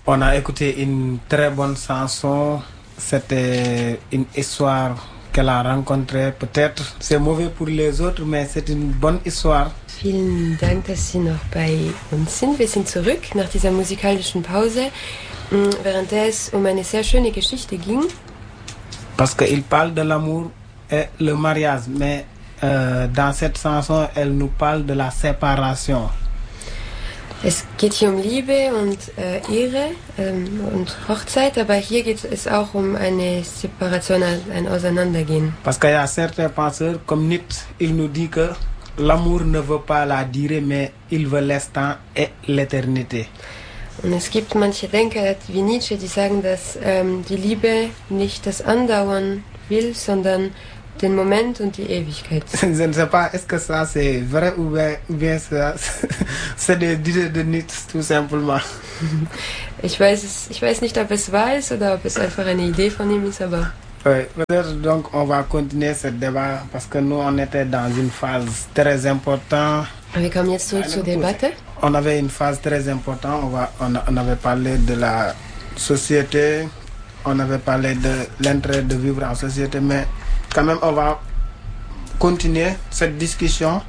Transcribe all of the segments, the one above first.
On a écouté une très bonne chanson. C'était une histoire qu'elle a rencontrée. Peut-être c'est mauvais pour les autres, mais c'est une bonne histoire. Vielen Dank, dass Sie noch bei uns sind. Wir sind zurück nach dieser musikalischen Pause, während es eine sehr schöne Geschichte ging. Parce qu'il parle de l'amour et le mariage, mais dans cette chanson, elle nous parle de la séparation. Es geht hier um Liebe und Ehe und Hochzeit, aber hier geht es auch um eine Separation, ein Auseinandergehen. Parce qu'il y a certains penseurs, comme Nietzsche, il nous dit que l'amour ne veut pas la durée, mais il veut l'instant et l'éternité. Und es gibt manche Denker wie Nietzsche, die sagen, dass die Liebe nicht das Andauern will, sondern den Moment und die Ewigkeit. Je ne sais pas, est-ce que ça c'est vrai ou bien ça, c'est des idées de Nietzsche, tout simplement. Ich weiß nicht, ob es wahr ist oder ob es einfach eine Idee von ihm ist, aber... Oui, peut-être donc on va continuer ce débat parce que nous on était dans une phase très importante. Wir kommen jetzt zurück zur Debatte. On avait une phase très importante, on avait parlé de la société, on avait parlé de l'intérêt de vivre en société, mais quand même on va continuer cette discussion.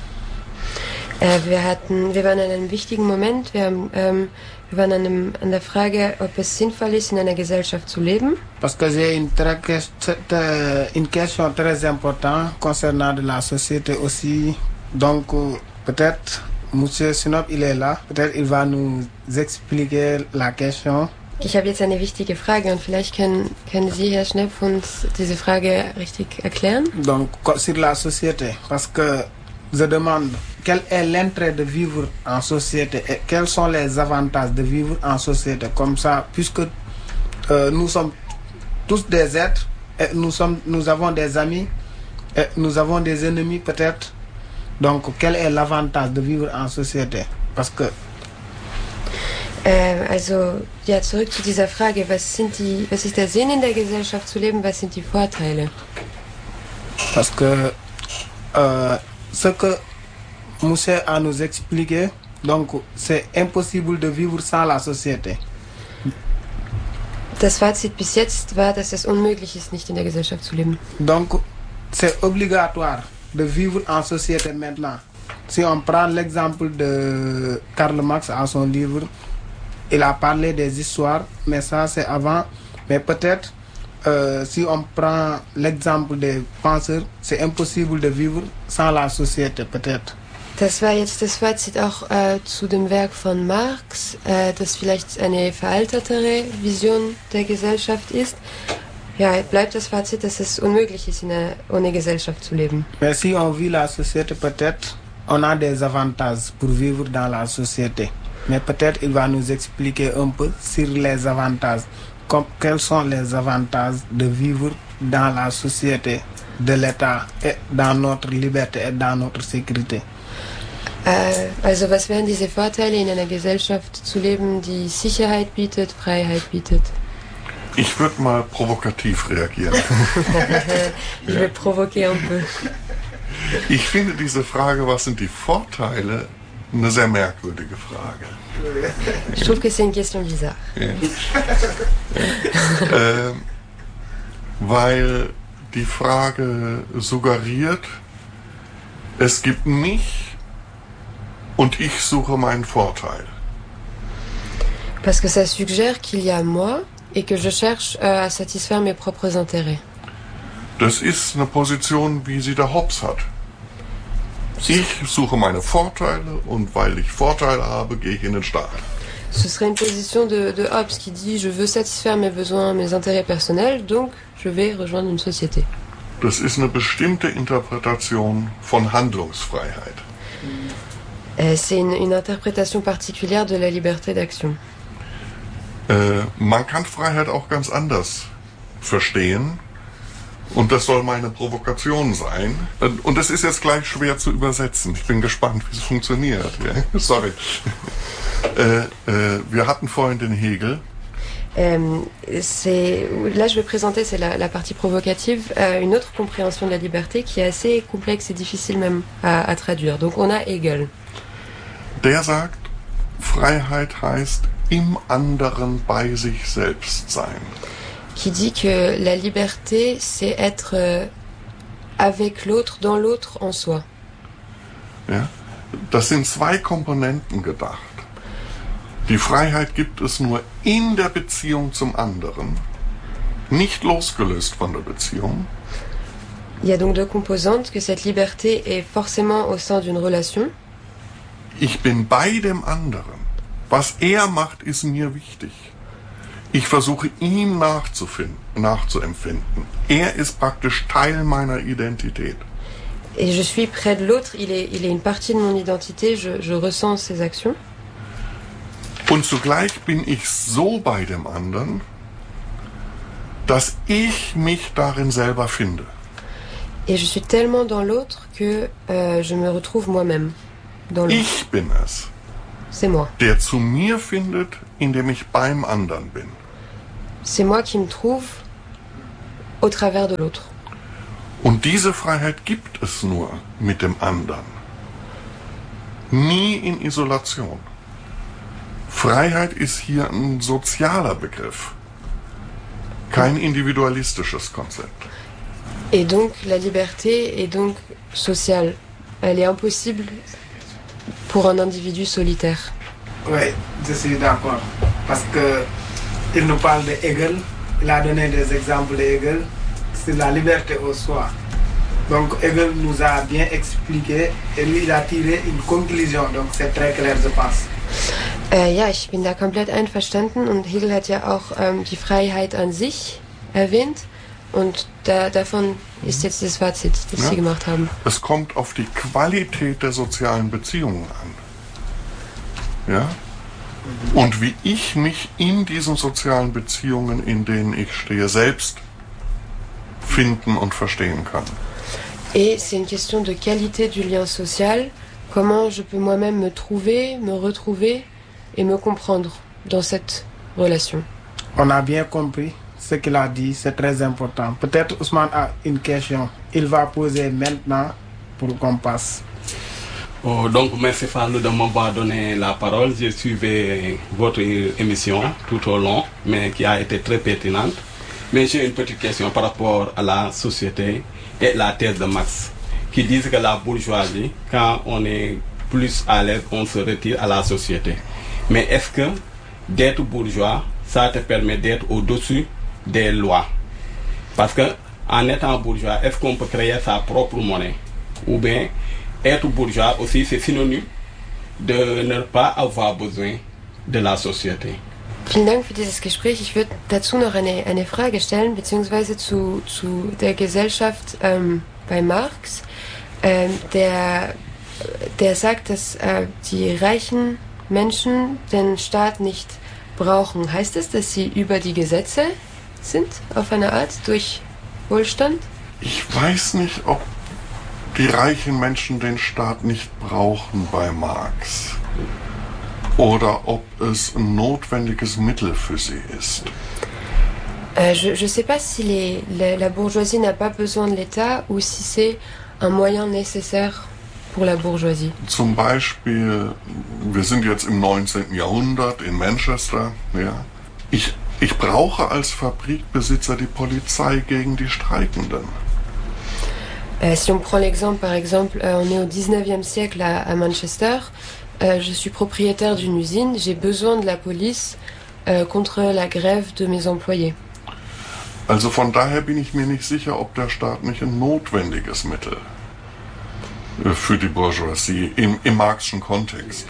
Wir waren an einem wichtigen Moment, wir waren an der Frage, ob es sinnvoll ist, in einer Gesellschaft zu leben. Parce que j'ai une question très importante concernant de la société aussi, donc peut-être Monsieur Sinop, il est là. Peut-être il va nous expliquer la question. Ich habe jetzt eine wichtige Frage und vielleicht können Sie, Herr Schnepp, uns diese Frage richtig erklären. Donc, sur la société, parce que je demande quel est l'intérêt de vivre en société et quels sont les avantages de vivre en société. Comme ça, puisque nous sommes tous des êtres et nous avons des amis et nous avons des ennemis peut-être. Donc, quel est l'avantage de vivre en société? Parce que Also, ja, zurück zu dieser Frage, was ist der Sinn in der Gesellschaft zu leben, was sind die Vorteile? Parce que ce que Moussa a nous expliqué, donc c'est impossible de vivre sans la société. Das Fazit bis jetzt war, dass es unmöglich ist, nicht in der Gesellschaft zu leben. Donc, c'est obligatoire de vivre en société maintenant. Si on prend l'exemple de Karl Marx à son livre, il a parlé des histoires, mais ça c'est avant. Mais peut-être, si on prend l'exemple des penseurs, c'est impossible de vivre sans la société, peut-être. Das war jetzt das Fazit auch zu dem Werk von Marx, das vielleicht eine veraltetere Vision der Gesellschaft ist. Ja, bleibt das Fazit, dass es unmöglich ist, ohne Gesellschaft zu leben. Mais si on vit la société, peut-être, on a des avantages pour vivre dans la société. Mais peut-être il va nous expliquer un peu sur les avantages. Quels sont les avantages de vivre dans la société de l'État et dans notre liberté et dans notre sécurité. Also was wären diese Vorteile, in einer Gesellschaft zu leben, die Sicherheit bietet, Freiheit bietet? Ich würde mal provokativ reagieren. Ich will provoquer un peu. Ich finde diese Frage, was sind die Vorteile, eine sehr merkwürdige Frage. Je trouve que c'est une question bizarre. Ja. Weil die Frage suggeriert, es gibt mich und ich suche meinen Vorteil. Parce que ça suggère qu'il y a moi et que je cherche à satisfaire mes propres intérêts. Das ist eine Position, wie sie der Hobbes hat. Ich suche meine Vorteile und weil ich Vorteile habe, gehe ich in den Staat. Ce serait une position de Hobbes qui dit je veux satisfaire mes besoins, mes intérêts personnels, donc je vais rejoindre une société. Das ist eine bestimmte Interpretation von Handlungsfreiheit. C'est une interprétation particulière de la liberté d'action. Man kann Freiheit auch ganz anders verstehen. Und das soll meine Provokation sein. Und das ist jetzt gleich schwer zu übersetzen. Ich bin gespannt, wie es funktioniert. Ja? Sorry. Wir hatten vorhin den Hegel. Là, je vais présenter, c'est la partie provocative, une autre compréhension de la liberté qui est assez complexe et difficile même à traduire. Donc, on a Hegel. Der sagt, Freiheit heißt im anderen bei sich selbst sein. Qui dit que la liberté, c'est être avec l'autre, dans l'autre, en soi. Ja? Das sind zwei Komponenten gedacht. Die Freiheit gibt es nur in der Beziehung zum anderen, nicht losgelöst von der Beziehung. Il y a donc deux composantes, que cette liberté est forcément au sein d'une relation. Ich bin bei dem anderen. Was er macht, ist mir wichtig. Ich versuche ihm nachzuempfinden. Er ist praktisch Teil meiner Identität. Et je suis près de l'autre, il est une partie de mon identité, je ressens ses actions. Und zugleich bin ich so bei dem anderen, dass ich mich darin selber finde. Et je suis tellement dans l'autre que je me retrouve moi-même dans l'autre. Ich bin es, C'est moi. der zu mir findet, indem ich beim anderen bin. C'est moi qui me trouve au travers de l'autre. Und diese Freiheit gibt es nur mit dem anderen. Nie in Isolation. Freiheit ist hier ein sozialer Begriff, kein individualistisches Konzept. Et donc la liberté est donc sociale. Elle est impossible pour un individu solitaire. Oui, je suis d'accord. Parce que il nous parle de Hegel, il a donné des exemples de Hegel, c'est la liberté au soi. Donc Hegel nous a bien expliqué et lui il a tiré une conclusion, donc c'est très clair je pense. Ja, ich bin da komplett einverstanden und Hegel hat ja auch die Freiheit an sich erwähnt und davon ist jetzt das Fazit, das Sie gemacht haben. Es kommt auf die Qualität der sozialen Beziehungen an. Ja? Und wie ich mich in diesen sozialen Beziehungen, in denen ich stehe, selbst finden und verstehen kann. Et c'est une question de qualité du lien social, comment je peux moi-même me trouver, me retrouver et me comprendre dans cette relation. On a bien compris ce qu'il a dit, c'est très important. Peut-être Ousmane a une question, il va poser maintenant pour qu'on passe. Oh, donc merci Fallou de m'avoir donné la parole. J'ai suivi votre émission tout au long, mais qui a été très pertinente. Mais j'ai une petite question par rapport à la société et la thèse de Marx, qui disent que la bourgeoisie, quand on est plus à l'aise, on se retire à la société. Mais est-ce que d'être bourgeois, ça te permet d'être au-dessus des lois? Parce que en étant bourgeois, est-ce qu'on peut créer sa propre monnaie? Ou bien être bourgeois aussi, c'est synonyme de ne pas avoir besoin de la Société. Vielen Dank für dieses Gespräch. Ich würde dazu noch eine Frage stellen, beziehungsweise zu der Gesellschaft bei Marx. Der sagt, dass die reichen Menschen den Staat nicht brauchen. Heißt das, dass sie über die Gesetze sind, auf eine Art, durch Wohlstand? Ich weiß nicht, ob die reichen Menschen den Staat nicht brauchen bei Marx. Oder ob es ein notwendiges Mittel für sie ist. Je ne sais pas si la bourgeoisie n'a pas besoin de l'État ou si c'est un moyen nécessaire pour la bourgeoisie. Zum Beispiel, wir sind jetzt im 19. Jahrhundert in Manchester. Ja. Ich brauche als Fabrikbesitzer die Polizei gegen die Streikenden. Si on prend l'exemple, par exemple, on est au 19e siècle à Manchester, je suis propriétaire d'une usine, j'ai besoin de la police contre la grève de mes employés. Also von daher bin ich mir nicht sicher, ob der Staat nicht ein notwendiges Mittel für die Bourgeoisie im marxischen Kontext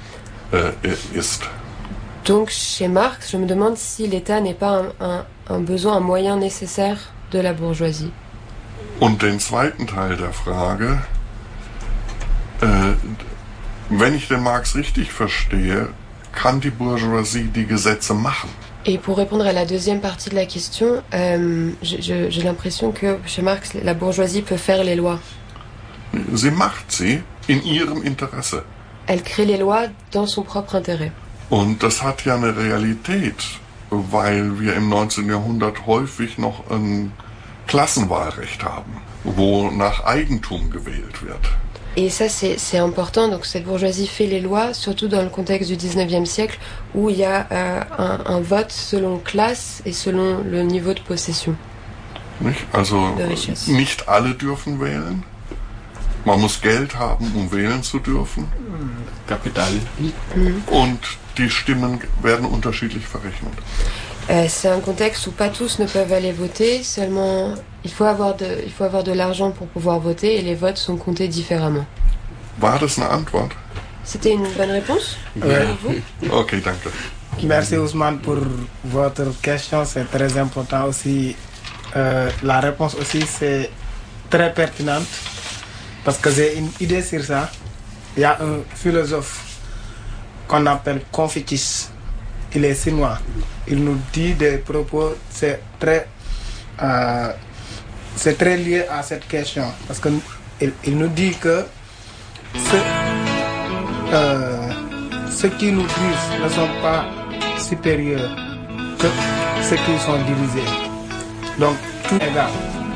ist. Donc chez Marx, je me demande si l'État n'est pas un besoin, un moyen nécessaire de la bourgeoisie. Und den zweiten Teil der Frage, wenn ich den Marx richtig verstehe, kann die Bourgeoisie die Gesetze machen. Et pour répondre à la deuxième partie de la question, j'ai l'impression que chez Marx, la bourgeoisie peut faire les lois. Sie macht sie in ihrem Interesse. Elle crée les lois dans son propre intérêt. Und das hat ja eine Realität, weil wir im 19. Jahrhundert häufig noch ein Klassenwahlrecht haben, wo nach Eigentum gewählt wird. Et ça, c'est important. Donc cette bourgeoisie fait les lois, surtout dans le contexte du 19e siècle, où il y a un vote selon classe et selon le niveau de possession. Nicht? Also De Richesse. nicht alle dürfen wählen. Man muss Geld haben, um wählen zu dürfen. Capital. Und die Stimmen werden unterschiedlich verrechnet. C'est un contexte où pas tous ne peuvent aller voter, seulement il faut avoir de l'argent pour pouvoir voter et les votes sont comptés différemment. War das eine Antwort? C'était une bonne réponse pour vous? Okay, danke. Merci Ousmane pour votre question, c'est très important aussi. La réponse aussi c'est très pertinente parce que j'ai une idée sur ça. Il y a un philosophe qu'on appelle Confucius, il est chinois. Il nous dit des propos, c'est très lié à cette question parce que il nous dit que ceux qui nous dirigent ne sont pas supérieurs que ceux qui sont dirigés. Donc tout est égal.